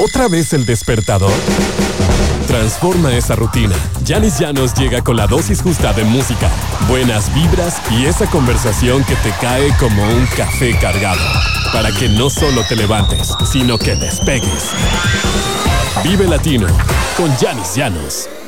¿Otra vez el despertador? Transforma esa rutina. Yanis Llanos llega con la dosis justa de música, buenas vibras y esa conversación que te cae como un café cargado. Para que no solo te levantes, sino que despegues. Vive Latino con Yanis Llanos.